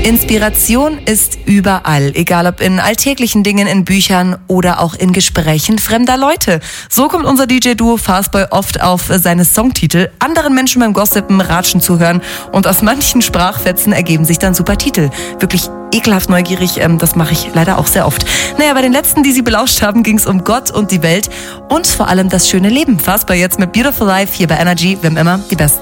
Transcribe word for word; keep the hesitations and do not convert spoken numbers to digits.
Inspiration ist überall, egal ob in alltäglichen Dingen, in Büchern oder auch in Gesprächen fremder Leute. So kommt unser D J-Duo Fastboy oft auf seine Songtitel, anderen Menschen beim Gossipen, Ratschen zu hören und aus manchen Sprachfetzen ergeben sich dann super Titel. Wirklich ekelhaft neugierig, ähm, das mache ich leider auch sehr oft. Naja, bei den letzten, die Sie belauscht haben, ging es um Gott und die Welt und vor allem das schöne Leben. Fastboy jetzt mit Beautiful Life hier bei Energy, wir haben immer die besten